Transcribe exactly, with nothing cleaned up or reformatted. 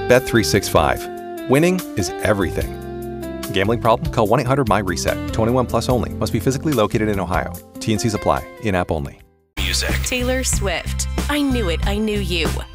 Bet three sixty-five. Winning is everything. Gambling problem? Call one eight hundred my reset. twenty-one plus only. Must be physically located in Ohio. T and C's apply. In-app only. Music. Taylor Swift. I Knew It, I Knew You.